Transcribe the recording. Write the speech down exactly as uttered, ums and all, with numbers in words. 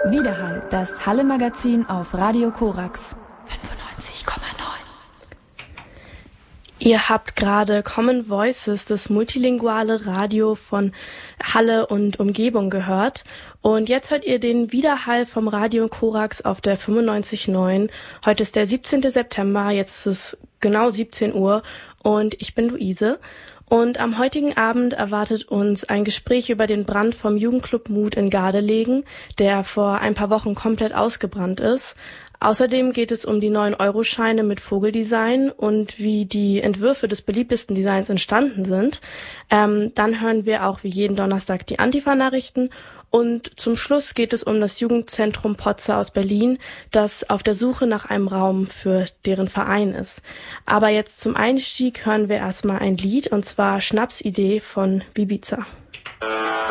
Widerhall, das Halle-Magazin auf Radio Korax fünfundneunzig Komma neun. Ihr habt gerade Common Voices, das multilinguale Radio von Halle und Umgebung gehört. Und jetzt hört ihr den Widerhall vom Radio Korax auf der fünfundneunzig Komma neun. Heute ist der siebzehnten September, jetzt ist es genau siebzehn Uhr und ich bin Luise. Und am heutigen Abend erwartet uns ein Gespräch über den Brand vom Jugendclub Mut in Gardelegen, der vor ein paar Wochen komplett ausgebrannt ist. Außerdem geht es um die neuen Euroscheine mit Vogeldesign und wie die Entwürfe des beliebtesten Designs entstanden sind. Ähm, dann hören wir auch wie jeden Donnerstag die Antifa-Nachrichten. Und zum Schluss geht es um das Jugendzentrum Potze aus Berlin, das auf der Suche nach einem Raum für deren Verein ist. Aber jetzt zum Einstieg hören wir erstmal ein Lied, und zwar Schnapsidee von Bibiza.